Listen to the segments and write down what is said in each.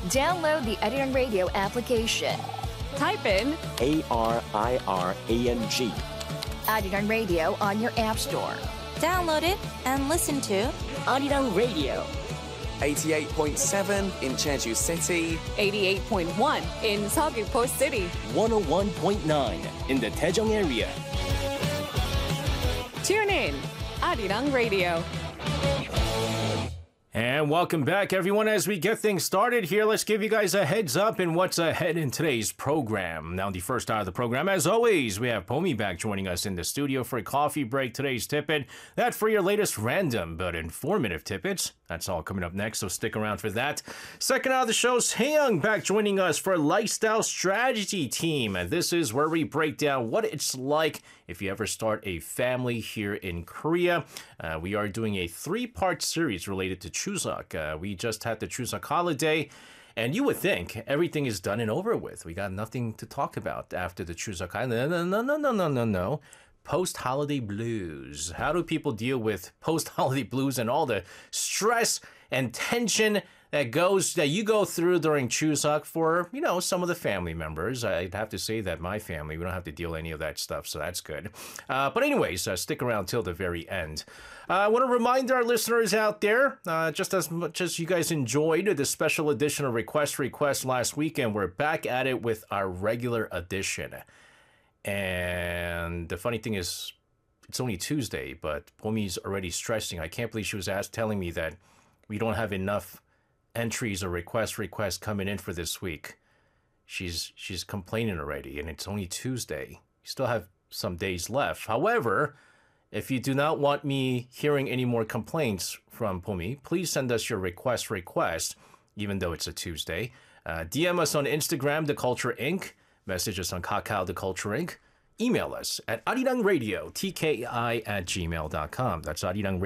Download the Arirang Radio application. Type in ARIRANG. Arirang Radio on your app store. Download it and listen to Arirang Radio. 88.7 in Jeju City. 88.1 in Seogwipo City. 101.9 in the Daejeong area. Tune in, Arirang Radio. And welcome back, everyone. As we get things started here, let's give you guys a heads up in what's ahead in today's program. Now, the first hour of the program, as always, we have Pomi back joining us in the studio for a coffee break. Today's Tippet, that for your latest random but informative tidbits. That's all coming up next, so stick around for that. Second hour of the show, Haeyoung back joining us for Lifestyle Strategy Team. And this is where we break down what it's like if you ever start a family here in Korea. We are doing a 3-part series related to Chuseok. We just had the Chuseok holiday, and you would think everything is done and over with. We got nothing to talk about after the Chuseok holiday. No. Post-holiday blues. How do people deal with post-holiday blues and all the stress and tension that you go through during Chuseok for, some of the family members? I'd have to say that my family, we don't have to deal with any of that stuff, so that's good. But anyways, stick around till the very end. I want to remind our listeners out there, just as much as you guys enjoyed the special edition of Request last weekend, we're back at it with our regular edition. And the funny thing is, it's only Tuesday, but Pomi's already stressing. I can't believe she was telling me that we don't have enough entries or requests coming in for this week. She's complaining already, and it's only Tuesday. You still have some days left. However, if you do not want me hearing any more complaints from Pomi, please send us your request, even though it's a Tuesday. DM us on Instagram, The Culture Inc., message us on Kakao, The Culture Inc., email us at arirangradiotki@gmail.com. That's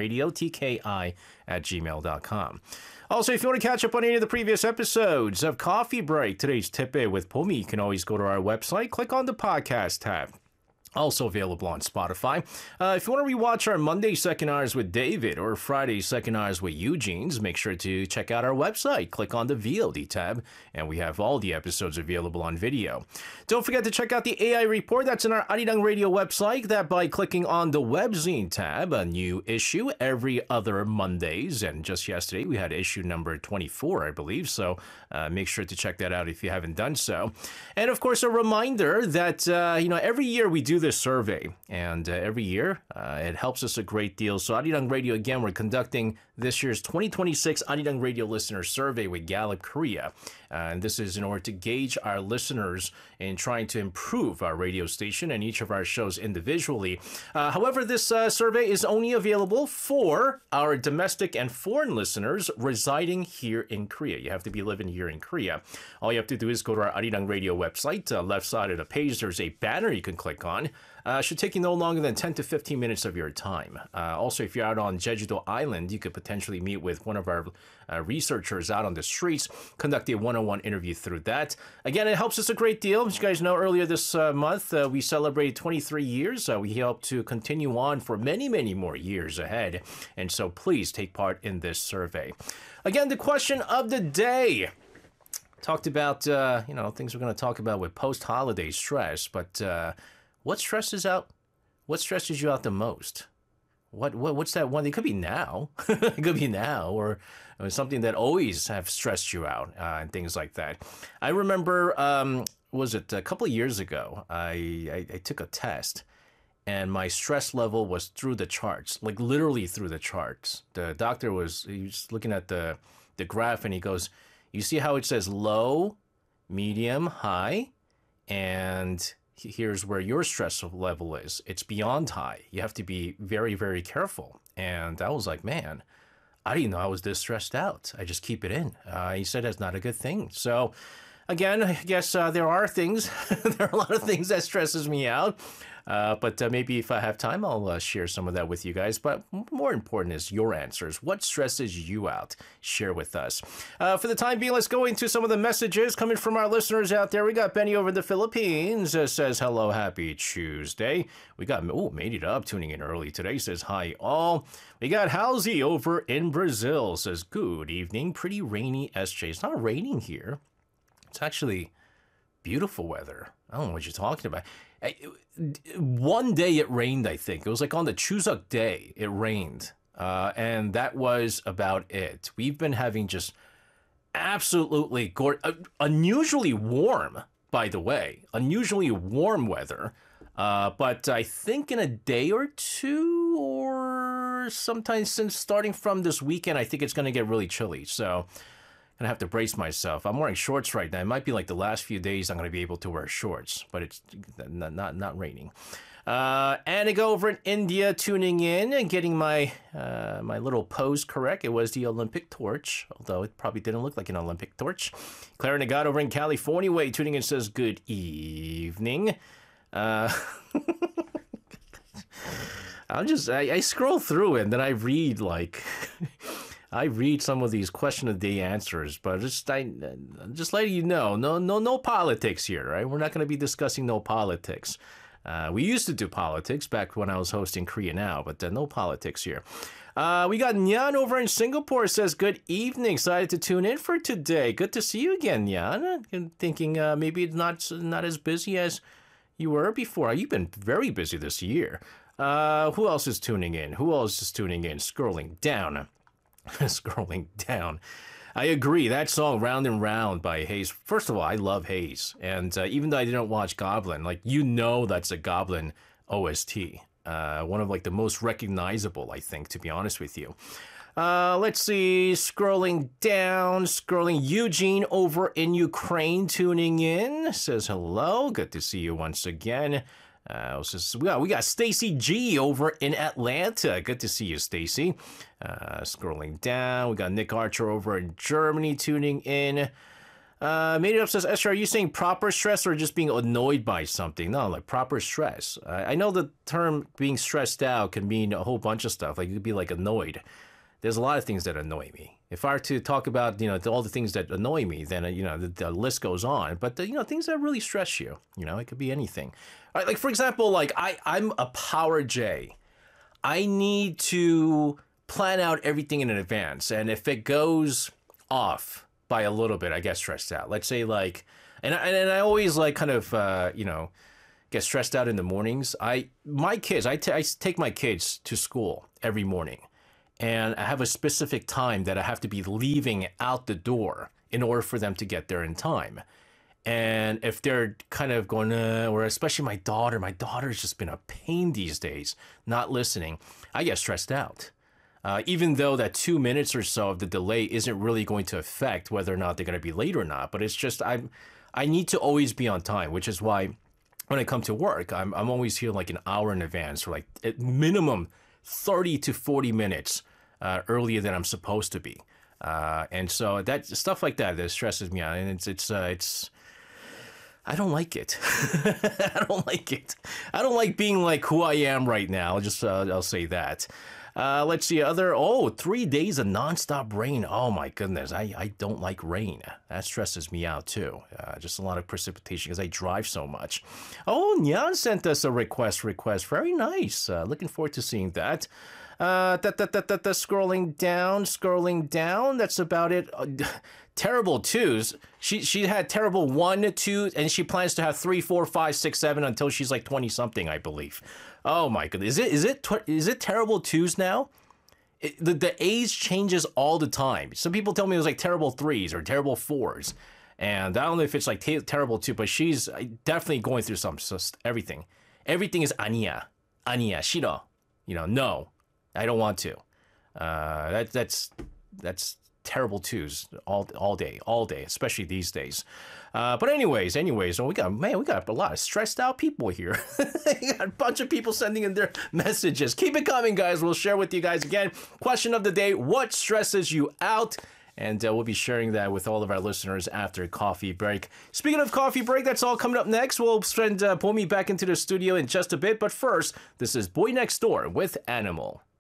arirangradiotki@gmail.com. Also, if you want to catch up on any of the previous episodes of Coffee Break, today's Tippet with Pomi, you can always go to our website, click on the podcast tab. Also available on Spotify. If you want to rewatch our Monday second hours with David or Friday second hours with Eugene's, make sure to check out our website. Click on the VOD tab, and we have all the episodes available on video. Don't forget to check out the AI report that's in our Arirang Radio website. That by clicking on the webzine tab, a new issue every other Mondays. And just yesterday, we had issue number 24, I believe. So make sure to check that out if you haven't done so. And of course, a reminder that every year we do this survey, and every year it helps us a great deal. So Arirang Radio, again, we're conducting this year's 2026 Arirang Radio Listener Survey with Gallup Korea. And this is in order to gauge our listeners in trying to improve our radio station and each of our shows individually. However, this survey is only available for our domestic and foreign listeners residing here in Korea. You have to be living here in Korea. All you have to do is go to our Arirang Radio website. Left side of the page, there's a banner you can click on. Should take you no longer than 10 to 15 minutes of your time. Also, if you're out on Jeju-do Island, you could potentially meet with one of our researchers out on the streets, conduct a one-on-one interview through that. Again, it helps us a great deal. As you guys know, earlier this month, we celebrated 23 years. We hope to continue on for many, many more years ahead. And so please take part in this survey. Again, the question of the day. Talked about, things we're going to talk about with post-holiday stress, but what stresses you out the most? What's that one? It could be now. It could be now, or something that always have stressed you out, and things like that. I remember, was it a couple of years ago? I took a test, and my stress level was through the charts, like literally through the charts. The doctor was looking at the graph, and he goes, "You see how it says low, medium, high, and here's where your stress level is. It's beyond high. You have to be very, very careful." And I was like, man, I didn't know I was this stressed out. I just keep it in. He said that's not a good thing. So again, I guess there are things, there are a lot of things that stresses me out. But maybe if I have time, I'll share some of that with you guys. But more important is your answers. What stresses you out? Share with us. For the time being, let's go into some of the messages coming from our listeners out there. We got Benny over in the Philippines. Says, hello, happy Tuesday. We got, made it up, tuning in early today. Says, hi, all. We got Halsey over in Brazil. Says, good evening. Pretty rainy, SJ. It's not raining here. It's actually beautiful weather. I don't know what you're talking about. One day it rained, I think. It was like on the Chuseok day, it rained. And that was about it. We've been having just absolutely unusually warm, by the way. Unusually warm weather. But I think in a day or two, or sometime since starting from this weekend, I think it's going to get really chilly. So I have to brace myself. I'm wearing shorts right now. It might be like the last few days I'm going to be able to wear shorts, but it's not raining. Annika over in India tuning in and getting my my little pose correct. It was the Olympic torch, although it probably didn't look like an Olympic torch. Clara Nagata over in California way tuning in says, good evening. I scroll through it and then I read like... I read some of these question of the day answers, but just letting you know, no politics here, right? We're not going to be discussing no politics. We used to do politics back when I was hosting Korea Now, but no politics here. We got Nyan over in Singapore says, good evening. Excited to tune in for today. Good to see you again, Nyan. I'm thinking maybe it's not as busy as you were before. You've been very busy this year. Who else is tuning in? Scrolling down. Scrolling down. I agree. That song, Round and Round by Hayes. First of all, I love Hayes. And even though I didn't watch Goblin, that's a Goblin OST. One of the most recognizable, I think, to be honest with you. Let's see. Scrolling down. Eugene over in Ukraine tuning in. Says hello. Good to see you once again. We got Stacy G over in Atlanta. Good to see you, Stacy. Scrolling down, we got Nick Archer over in Germany tuning in. Made It Up says, Esther, are you saying proper stress or just being annoyed by something? No, like proper stress. I know the term being stressed out can mean a whole bunch of stuff. Like you could be like annoyed. There's a lot of things that annoy me. If I were to talk about, all the things that annoy me, then, the list goes on. But, things that really stress you, it could be anything. All right, like, for example, I'm a Power J. I need to plan out everything in advance. And if it goes off by a little bit, I get stressed out. Let's say, and I always, get stressed out in the mornings. I take my kids to school every morning. And I have a specific time that I have to be leaving out the door in order for them to get there in time. And if they're kind of going, or especially my daughter's just been a pain these days, not listening, I get stressed out. Even though that 2 minutes or so of the delay isn't really going to affect whether or not they're going to be late or not. But it's just, I need to always be on time, which is why when I come to work, I'm always here like an hour in advance, or at minimum 30 to 40 minutes earlier than I'm supposed to be. And so that stuff like that stresses me out. And it's I don't like it. I don't like it. I don't like being like who I am right now. I'll say that. Let's see, 3 days of nonstop rain. Oh my goodness, I don't like rain. That stresses me out too. Just a lot of precipitation because I drive so much. Oh, Nyan sent us a request. Very nice. Looking forward to seeing that. Scrolling down. That's about it. Terrible twos. She had terrible 1, 2, and she plans to have 3, 4, 5, 6, 7 until she's like 20 something, I believe. Oh my goodness. Is it terrible twos now? The age changes all the time. Some people tell me it was like terrible 3s or terrible 4s. And I don't know if it's like terrible 2, but she's definitely going through everything. Everything is 아니야, 싫어. No, I don't want to. That's terrible 2s all day, especially these days. But anyways, we got a lot of stressed out people here. We got a bunch of people sending in their messages. Keep it coming, guys. We'll share with you guys again. Question of the day: what stresses you out? And we'll be sharing that with all of our listeners after coffee break. Speaking of coffee break, that's all coming up next. We'll send Pomi back into the studio in just a bit. But first, this is Boy Next Door with Animal.